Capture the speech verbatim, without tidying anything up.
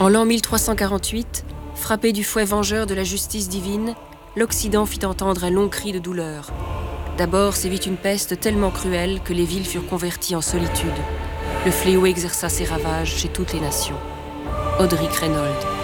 En l'an mille trois cent quarante-huit, frappé du fouet vengeur de la justice divine, l'Occident fit entendre un long cri de douleur. D'abord sévit une peste tellement cruelle que les villes furent converties en solitude. Le fléau exerça ses ravages chez toutes les nations. Audric Reynold.